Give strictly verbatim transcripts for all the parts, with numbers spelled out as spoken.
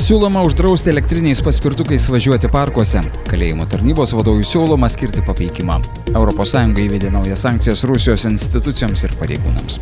Siūloma uždrausti elektriniais paspirtukais važiuoti parkuose. Kalėjimo tarnybos vadovui siūloma skirti papeikimą. Europos Sąjunga įvedė naujas sankcijas Rusijos institucijoms ir pareigūnams.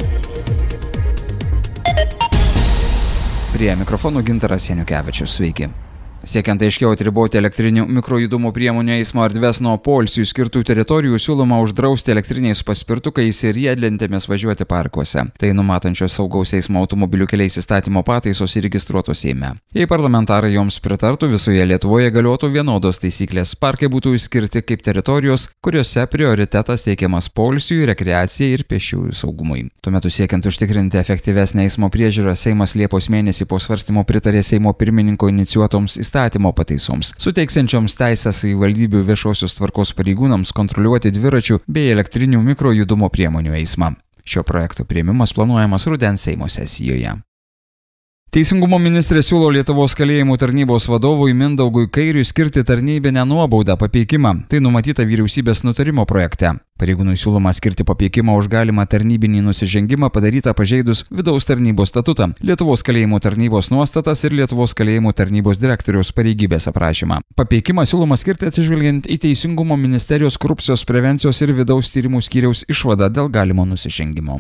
Prie mikrofonų Gintaras Janukevičius. Sveiki. Siekiant aiškiau atriboti elektrinių mikrojudumo priemonių eismo erdves nuo poilsiui skirtų teritorijų, siūloma uždrausti elektriniais paspirtukais ir riedlentėmis važiuoti parkuose. Tai numatančios saugaus eismo automobilių keliais įstatymo pataisos įregistruotos Seime. Jei parlamentarai joms pritartų, visoje Lietuvoje galiotų vienodos taisyklės. Parkai būtų išskirti kaip teritorijos, kuriuose prioritetas teikiamas poilsiui, rekreacijai ir pėsčiųjų saugumui. Tuo metu siekiant užtikrinti efektyvesnę eismo priežiūrą, Seimas Liepos mėnesį po svarstymo pritarė Seimo pirmininko inicijuotoms įstatymo pataisoms, suteiksiančioms teisės savivaldybių viešosios tvarkos pareigūnams kontroliuoti dviračių bei elektrinių mikrojudumo priemonių eismą. Šio projekto priėmimas planuojamas rudens Seimo sesijoje. Teisingumo ministrė siūlo Lietuvos kalėjimų tarnybos vadovui Mindaugui Kairiui skirti tarnybinę nuobaudą papeikimą. Tai numatyta vyriausybės nutarimo projekte. Pareigūnui siūloma skirti papeikimą už galimą tarnybinį nusižengimą padarytą pažeidus vidaus tarnybos statutą, Lietuvos kalėjimų tarnybos nuostatas ir Lietuvos kalėjimų tarnybos direktoriaus pareigybės aprašymą. Papeikimą siūloma skirti atsižvelgiant į Teisingumo ministerijos korupcijos prevencijos ir vidaus tyrimų skyriaus išvadą dėl galimo nusižengimo.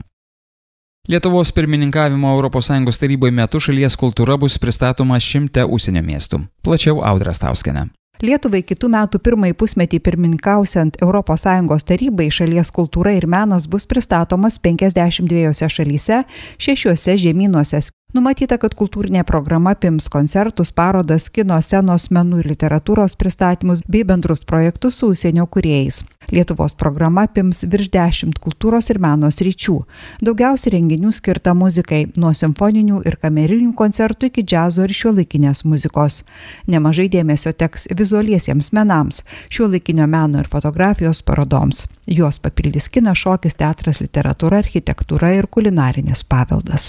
Lietuvos pirmininkavimo Europos Sąjungos taryboje metu šalies kultūra bus pristatoma šimte užsienio miestų. Plačiau Audra Stauskienė. Lietuvai kitų metų pirmąjį pusmetį pirmininkausiant Europos Sąjungos tarybai šalies kultūra ir menas bus pristatomas penkiasdešimt dviejose šalyse, šešiuose žemynuose. Numatyta, kad kultūrinė programa apims koncertus, parodas, kino scenos, menų ir literatūros pristatymus bei bendrus projektus su užsienio kūrėjais. Lietuvos programa apims virš dešimt kultūros ir meno sričių. Daugiausiai renginių skirta muzikai, nuo simfoninių ir kamerinių koncertų iki džiazo ir šiuolaikinės muzikos. Nemažai dėmesio teks vizualiesiems menams, šiuolaikinio meno ir fotografijos parodoms. Juos papildys kinas, šokis, teatras, literatūra, architektūra ir kulinarinis paveldas.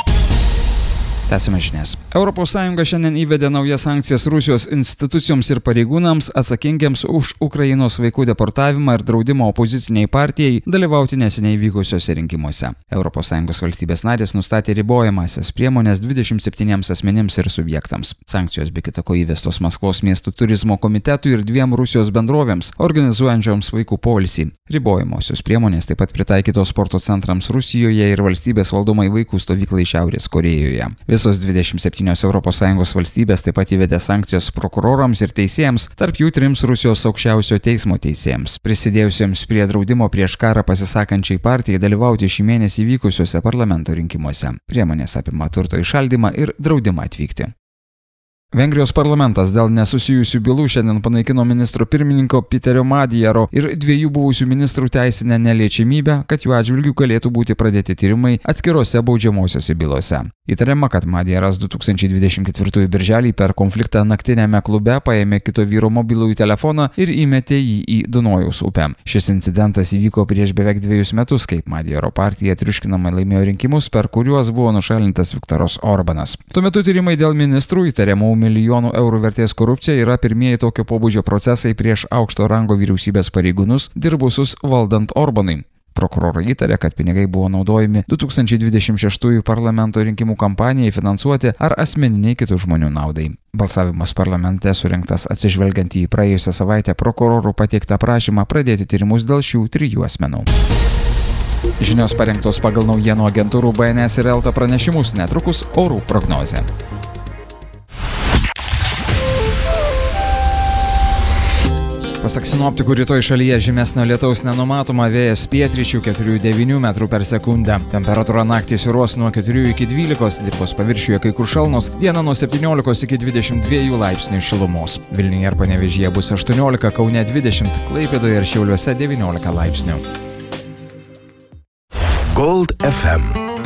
Tęsime žinias. Europos Sąjunga šiandien įvedė naujas sankcijas Rusijos institucijoms ir pareigūnams atsakingiams už Ukrainos vaikų deportavimą ir draudimą opoziciniai partijai dalyvauti neseniai vykusiuose rinkimuose. Europos Sąjungos valstybės narės nustatė ribojamąsias priemonės dvidešimt septyniems asmenims ir subjektams. Sankcijos be kita ko įvestos Maskvos miestų turizmo komitetui ir dviem Rusijos bendrovėms, organizuojančioms vaikų poilsį. Ribojamosios priemonės taip pat pritaikytos sporto centrams Rusijoje ir valstybės valdomai vaikų stovyklai Šiaurės Korėjoje. Visos dvidešimt septynios Europos Sąjungos valstybės taip pat įvedė sankcijas prokurorams ir teisėjams, tarp jų trims Rusijos aukščiausio teismo teisėjams, prisidėjusiems prie draudimo prieš karą pasisakančiai partijai dalyvauti šį mėnesį vykusiuose parlamento rinkimuose. Priemonės apima turto įšaldymą ir draudimą atvykti. Vengrijos parlamentas dėl nesusijusių bylų šiandien panaikino ministro pirmininko Piterio Madjaro ir dviejų buvusių ministrų teisinę neliečiamybę, kad jų atžvilgiu galėtų būti pradėti tyrimai atskirose baudžiamosiose bylose. Įtariama, kad Madjaras du tūkstančiai dvidešimt ketvirtųjų birželį per konfliktą naktiniame klube paėmė kito vyro mobilųjį telefoną ir įmetė jį į Dunojaus upę. Šis incidentas įvyko prieš beveik dviejus metus, kaip Madjaro partija triuškinamai laimėjo rinkimus, per kuriuos buvo nušalintas Viktoras Orbanas. Tuo metu tyrimai dėl ministrų įtariamų milijonų eurų vertės korupcija yra pirmieji tokio pobūdžio procesai prieš aukšto rango vyriausybės pareigūnus dirbusius valdant Orbanui. Prokurorai įtarė, kad pinigai buvo naudojami du tūkstančiai dvidešimt šeštųjų parlamento rinkimų kampanijai finansuoti ar asmeniniai kitų žmonių naudai. Balsavimas parlamente surengtas atsižvelgiant į praėjusią savaitę prokurorų pateiktą prašymą pradėti tyrimus dėl šių trijų asmenų. Žinios parengtos pagal naujienų agentūrų B N S ir Elta pranešimus, netrukus orų prognozė. Pasak sinoptikų, rytoj šalyje žymesnio lietaus nenumatoma, vėjas pietryčių keturių devynių metrų per sekundę. Temperatūra naktį svyruos nuo keturių iki dvylikos, dirvos paviršiuje kai kur šalnos, dieną nuo septyniolikos iki dvidešimt dviejų laipsnių šilumos. Vilniuje ir Panevėžyje bus aštuoniolika, Kaune dvidešimt, Klaipėdoje ir Šiauliuose devyniolika laipsnių. Gold F M